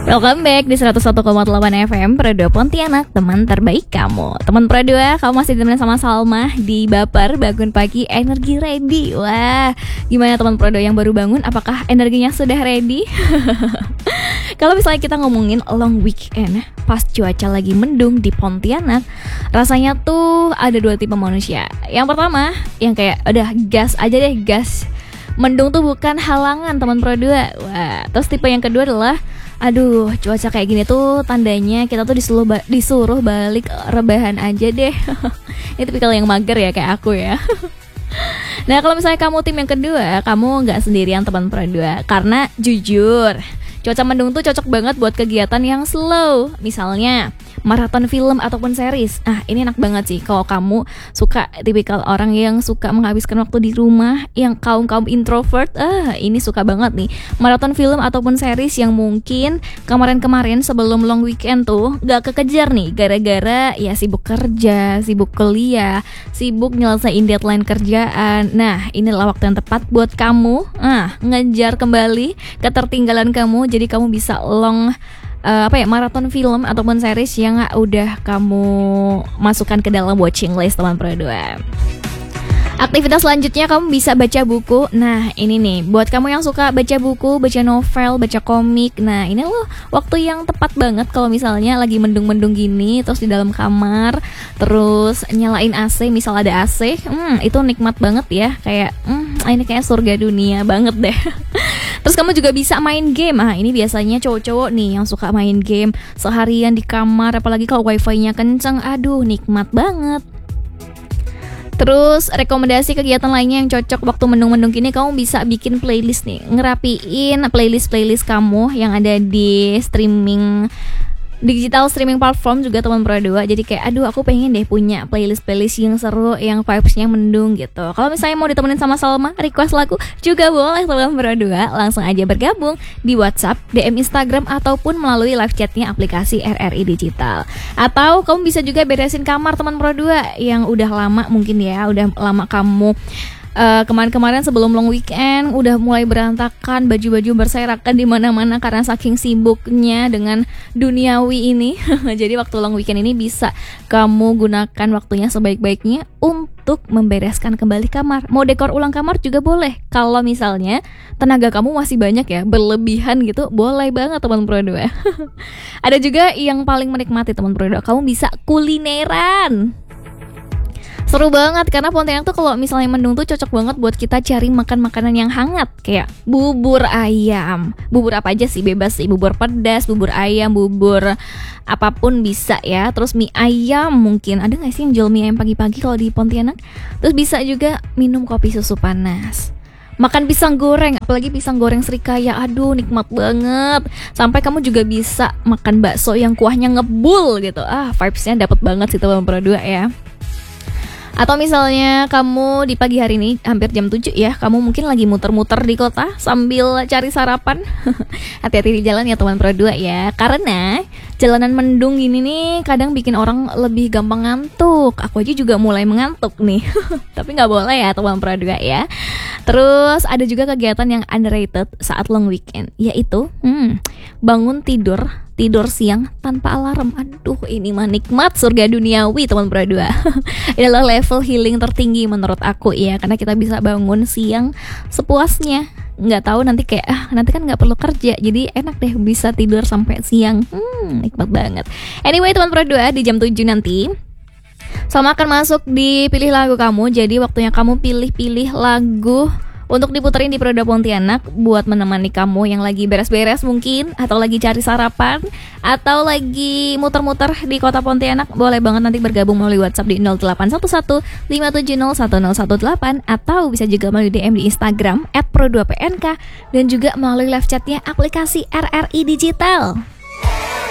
Welcome back di 101,8 FM Pro2 Pontianak, teman terbaik kamu. Teman Pro2, kamu masih ditemenin sama Salma di Baper Bangun Pagi Energi Ready. Wah, gimana teman Pro2 yang baru bangun? Apakah energinya sudah ready? Kalau misalnya kita ngomongin long weekend pas cuaca lagi mendung di Pontianak, rasanya tuh ada dua tipe manusia. Yang pertama, yang kayak udah gas aja deh, gas. Mendung tuh bukan halangan teman Pro2. Wah, terus tipe yang kedua adalah aduh, cuaca kayak gini tuh tandanya kita tuh disuruh balik rebahan aja deh. Ini tipikal yang mager ya kayak aku ya. Nah, kalau misalnya kamu tim yang kedua, kamu nggak sendirian teman Pro2. Karena jujur, cuaca mendung tuh cocok banget buat kegiatan yang slow. Misalnya maraton film ataupun series. Ini enak banget sih kalau kamu suka tipikal orang yang suka menghabiskan waktu di rumah, yang kaum introvert. Ini suka banget nih maraton film ataupun series yang mungkin kemarin-kemarin sebelum long weekend tuh gak kekejar nih gara-gara ya sibuk kerja, sibuk kuliah, sibuk nyelesain deadline kerjaan. Nah, inilah waktu yang tepat buat kamu ngejar kembali ketertinggalan kamu. Jadi kamu bisa maraton film ataupun series yang udah kamu masukkan ke dalam watching list teman Pro2. Aktivitas selanjutnya kamu bisa baca buku. Nah, ini nih buat kamu yang suka baca buku, baca novel, baca komik. Nah, ini loh waktu yang tepat banget kalau misalnya lagi mendung-mendung gini, terus di dalam kamar, terus nyalain AC, misal ada AC. Itu nikmat banget ya. Kayak ini kayak surga dunia banget deh. Terus kamu juga bisa main game. Ini biasanya cowok-cowok nih yang suka main game seharian di kamar, apalagi kalau wifi-nya kenceng. Aduh, nikmat banget. Terus rekomendasi kegiatan lainnya yang cocok waktu mendung-mendung gini, kamu bisa bikin playlist nih, ngerapiin playlist kamu yang ada di digital streaming platform juga teman Pro2. Jadi kayak aku pengen deh punya playlist yang seru, yang vibes-nya mendung gitu. Kalau misalnya mau ditemenin sama Salma, request lagu juga boleh teman Pro2. Langsung aja bergabung di WhatsApp, DM Instagram, ataupun melalui live chatnya aplikasi RRI Digital. Atau kamu bisa juga beresin kamar teman Pro2 yang udah lama mungkin ya, udah lama kamu kemarin-kemarin sebelum long weekend udah mulai berantakan, baju-baju berserakan di mana-mana karena saking sibuknya dengan duniawi ini. Jadi waktu long weekend ini bisa kamu gunakan waktunya sebaik-baiknya untuk membereskan kembali kamar. Mau dekor ulang kamar juga boleh. Kalau misalnya tenaga kamu masih banyak ya, berlebihan gitu, boleh banget teman Pro2. Ada juga yang paling menikmati teman Pro2, kamu bisa kulineran. Seru banget karena Pontianak tuh kalau misalnya mendung tuh cocok banget buat kita cari makan makanan yang hangat. Kayak bubur ayam, bubur apa aja sih, bebas sih, bubur pedas, bubur ayam, bubur apapun bisa ya. Terus mie ayam, mungkin ada gak sih yang jual mie ayam pagi-pagi kalau di Pontianak? Terus bisa juga minum kopi susu panas, makan pisang goreng, apalagi pisang goreng Srikaya. Aduh, nikmat banget. Sampai kamu juga bisa makan bakso yang kuahnya ngebul gitu. Vibes-nya dapet banget sih teman Pro2 ya. Atau misalnya kamu di pagi hari ini hampir jam 7 ya, kamu mungkin lagi muter-muter di kota sambil cari sarapan. Hati-hati di jalan ya teman Pro2 ya, karena jalanan mendung gini nih kadang bikin orang lebih gampang ngantuk. Aku aja juga mulai mengantuk nih. Tapi gak boleh ya teman Pro2 ya. Terus ada juga kegiatan yang underrated saat long weekend, yaitu bangun tidur siang tanpa alarm. Aduh, ini mah nikmat surga duniawi teman Pro2. Ini adalah level healing tertinggi menurut aku ya, karena kita bisa bangun siang sepuasnya. Nggak tahu nanti kayak nanti kan nggak perlu kerja, jadi enak deh bisa tidur sampai siang. Nikmat banget. Anyway teman Pro2, di jam 7 nanti Salma akan masuk di pilih lagu kamu. Jadi waktunya kamu pilih lagu untuk diputerin di Pro2 Pontianak buat menemani kamu yang lagi beres-beres mungkin, atau lagi cari sarapan, atau lagi muter-muter di kota Pontianak. Boleh banget nanti bergabung melalui WhatsApp di 0811 570 1018, atau bisa juga melalui DM di Instagram @pro2pnk, dan juga melalui live chatnya aplikasi RRI Digital.